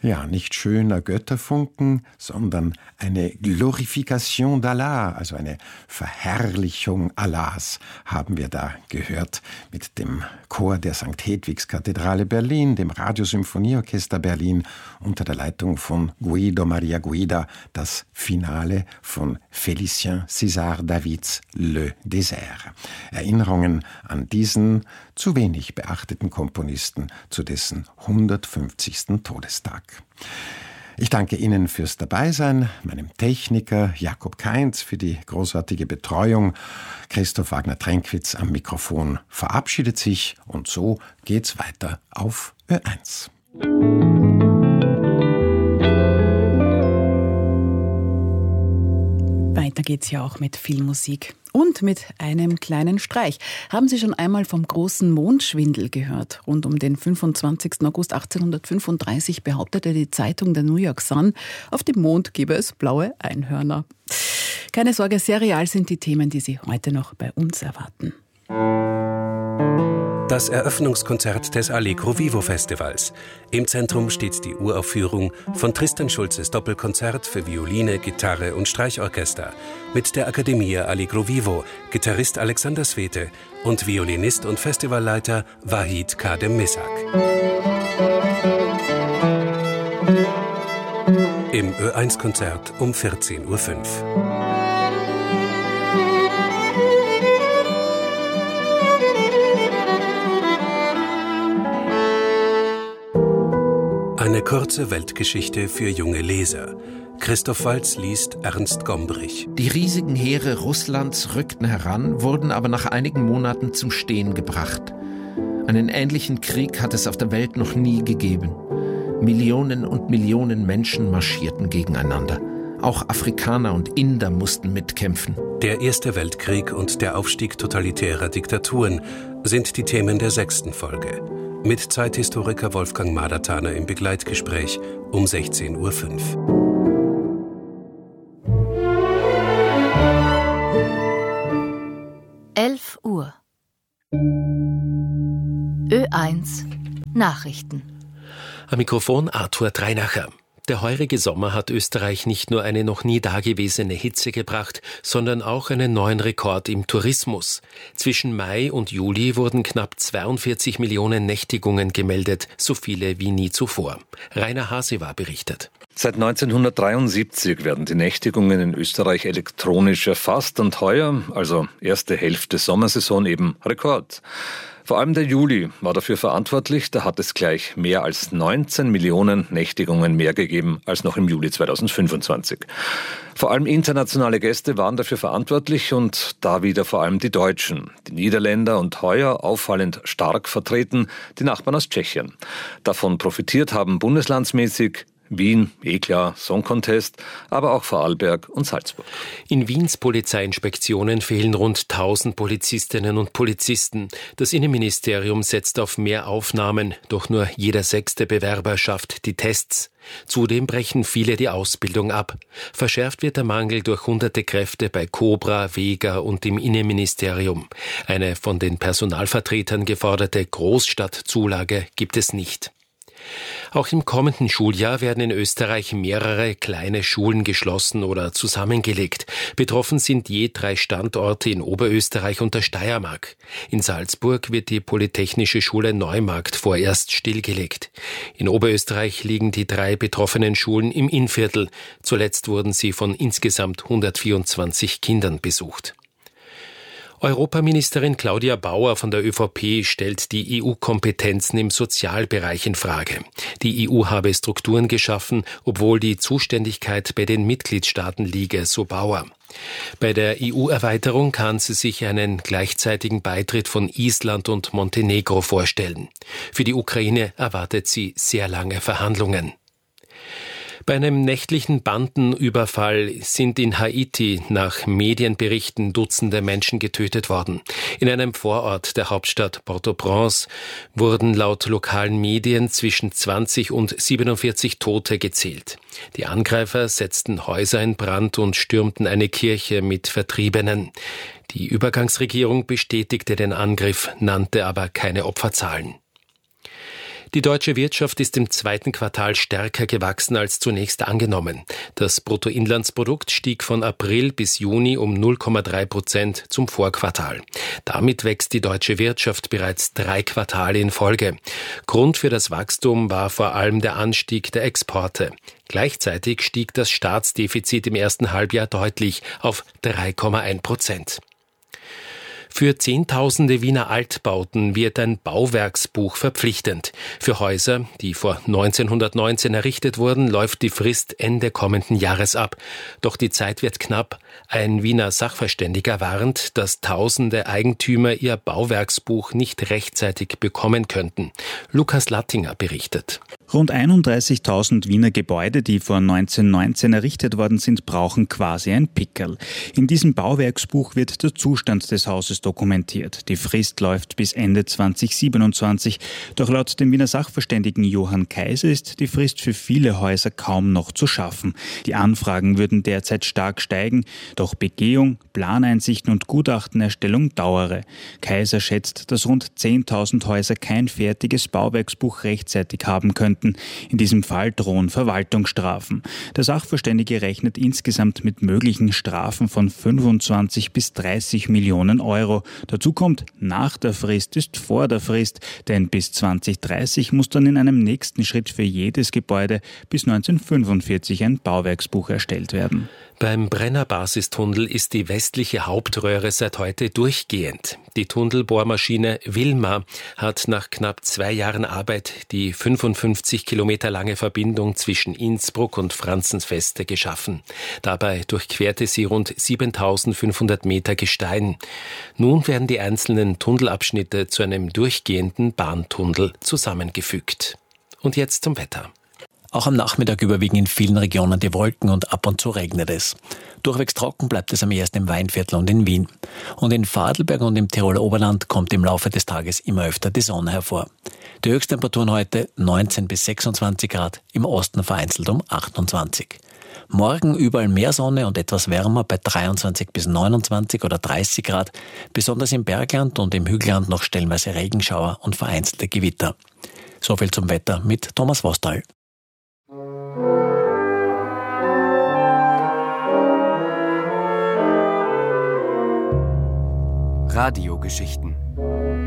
Ja, nicht schöner Götterfunken, sondern eine Glorification d'Allah, also eine Verherrlichung Allahs, haben wir da gehört mit dem Chor der St. Hedwigskathedrale Berlin, dem Radiosymphonieorchester Berlin unter der Leitung von Guido Maria Guida, das Finale von Félicien César-Davids Le Désert. Erinnerungen an diesen zu wenig beachteten Komponisten zu dessen 150. Todestag. Ich danke Ihnen fürs Dabeisein, meinem Techniker Jakob Kainz für die großartige Betreuung. Christoph Wagner-Tränkwitz am Mikrofon verabschiedet sich und so geht's weiter auf Ö1. Weiter geht's ja auch mit viel Musik und mit einem kleinen Streich. Haben Sie schon einmal vom großen Mondschwindel gehört? Rund um den 25. August 1835 behauptete die Zeitung der New York Sun, auf dem Mond gebe es blaue Einhörner. Keine Sorge, sehr real sind die Themen, die Sie heute noch bei uns erwarten. Das Eröffnungskonzert des Allegro Vivo Festivals. Im Zentrum steht die Uraufführung von Tristan Schulzes Doppelkonzert für Violine, Gitarre und Streichorchester mit der Accademia Allegro Vivo, Gitarrist Alexander Svete und Violinist und Festivalleiter Wahid Kadem Missak. Im Ö1-Konzert um 14.05 Uhr. Eine kurze Weltgeschichte für junge Leser. Christoph Waltz liest Ernst Gombrich. Die riesigen Heere Russlands rückten heran, wurden aber nach einigen Monaten zum Stehen gebracht. Einen ähnlichen Krieg hat es auf der Welt noch nie gegeben. Millionen und Millionen Menschen marschierten gegeneinander. Auch Afrikaner und Inder mussten mitkämpfen. Der Erste Weltkrieg und der Aufstieg totalitärer Diktaturen sind die Themen der 6. Folge. Mit Zeithistoriker Wolfgang Madertaner im Begleitgespräch um 16.05 Uhr. 11 Uhr. Ö1 Nachrichten. Am Mikrofon Arthur Dreinacher. Der heurige Sommer hat Österreich nicht nur eine noch nie dagewesene Hitze gebracht, sondern auch einen neuen Rekord im Tourismus. Zwischen Mai und Juli wurden knapp 42 Millionen Nächtigungen gemeldet, so viele wie nie zuvor. Rainer Hasewa berichtet. Seit 1973 werden die Nächtigungen in Österreich elektronisch erfasst und heuer, also erste Hälfte Sommersaison, eben Rekord. Vor allem der Juli war dafür verantwortlich, da hat es gleich mehr als 19 Millionen Nächtigungen mehr gegeben als noch im Juli 2025. Vor allem internationale Gäste waren dafür verantwortlich und da wieder vor allem die Deutschen, die Niederländer und heuer auffallend stark vertreten die Nachbarn aus Tschechien. Davon profitiert haben bundeslandsmäßig Wien, klar, Song Contest, aber auch Vorarlberg und Salzburg. In Wiens Polizeiinspektionen fehlen rund 1000 Polizistinnen und Polizisten. Das Innenministerium setzt auf mehr Aufnahmen, doch nur jeder 6. Bewerber schafft die Tests. Zudem brechen viele die Ausbildung ab. Verschärft wird der Mangel durch hunderte Kräfte bei Cobra, Vega und im Innenministerium. Eine von den Personalvertretern geforderte Großstadtzulage gibt es nicht. Auch im kommenden Schuljahr werden in Österreich mehrere kleine Schulen geschlossen oder zusammengelegt. Betroffen sind je 3 Standorte in Oberösterreich und der Steiermark. In Salzburg wird die Polytechnische Schule Neumarkt vorerst stillgelegt. In Oberösterreich liegen die 3 betroffenen Schulen im Innviertel. Zuletzt wurden sie von insgesamt 124 Kindern besucht. Europaministerin Claudia Bauer von der ÖVP stellt die EU-Kompetenzen im Sozialbereich in Frage. Die EU habe Strukturen geschaffen, obwohl die Zuständigkeit bei den Mitgliedstaaten liege, so Bauer. Bei der EU-Erweiterung kann sie sich einen gleichzeitigen Beitritt von Island und Montenegro vorstellen. Für die Ukraine erwartet sie sehr lange Verhandlungen. Bei einem nächtlichen Bandenüberfall sind in Haiti nach Medienberichten Dutzende Menschen getötet worden. In einem Vorort der Hauptstadt Port-au-Prince wurden laut lokalen Medien zwischen 20 und 47 Tote gezählt. Die Angreifer setzten Häuser in Brand und stürmten eine Kirche mit Vertriebenen. Die Übergangsregierung bestätigte den Angriff, nannte aber keine Opferzahlen. Die deutsche Wirtschaft ist im zweiten Quartal stärker gewachsen als zunächst angenommen. Das Bruttoinlandsprodukt stieg von April bis Juni um 0,3% zum Vorquartal. Damit wächst die deutsche Wirtschaft bereits 3 Quartale in Folge. Grund für das Wachstum war vor allem der Anstieg der Exporte. Gleichzeitig stieg das Staatsdefizit im ersten Halbjahr deutlich auf 3,1%. Für Zehntausende Wiener Altbauten wird ein Bauwerksbuch verpflichtend. Für Häuser, die vor 1919 errichtet wurden, läuft die Frist Ende kommenden Jahres ab. Doch die Zeit wird knapp. Ein Wiener Sachverständiger warnt, dass tausende Eigentümer ihr Bauwerksbuch nicht rechtzeitig bekommen könnten. Lukas Lattinger berichtet. Rund 31.000 Wiener Gebäude, die vor 1919 errichtet worden sind, brauchen quasi ein Pickerl. In diesem Bauwerksbuch wird der Zustand des Hauses dokumentiert. Die Frist läuft bis Ende 2027. Doch laut dem Wiener Sachverständigen Johann Kaiser ist die Frist für viele Häuser kaum noch zu schaffen. Die Anfragen würden derzeit stark steigen, doch Begehung, Planeinsichten und Gutachtenerstellung dauere. Kaiser schätzt, dass rund 10.000 Häuser kein fertiges Bauwerksbuch rechtzeitig haben könnten. In diesem Fall drohen Verwaltungsstrafen. Der Sachverständige rechnet insgesamt mit möglichen Strafen von 25 bis 30 Millionen Euro. Dazu kommt, nach der Frist ist vor der Frist, denn bis 2030 muss dann in einem nächsten Schritt für jedes Gebäude bis 1945 ein Bauwerksbuch erstellt werden. Beim Brenner-Basistunnel ist die westliche Hauptröhre seit heute durchgehend. Die Tunnelbohrmaschine Wilma hat nach knapp 2 Jahren Arbeit die 55 Kilometer lange Verbindung zwischen Innsbruck und Franzensfeste geschaffen. Dabei durchquerte sie rund 7.500 Meter Gestein. Nun werden die einzelnen Tunnelabschnitte zu einem durchgehenden Bahntunnel zusammengefügt. Und jetzt zum Wetter. Auch am Nachmittag überwiegen in vielen Regionen die Wolken und ab und zu regnet es. Durchwegs trocken bleibt es am ehesten im Weinviertel und in Wien. Und in Vorarlberg und im Tiroler Oberland kommt im Laufe des Tages immer öfter die Sonne hervor. Die Höchsttemperaturen heute 19 bis 26 Grad, im Osten vereinzelt um 28. Morgen überall mehr Sonne und etwas wärmer bei 23 bis 29 oder 30 Grad, besonders im Bergland und im Hügelland noch stellenweise Regenschauer und vereinzelte Gewitter. Soviel zum Wetter mit Thomas Vostal. Radiogeschichten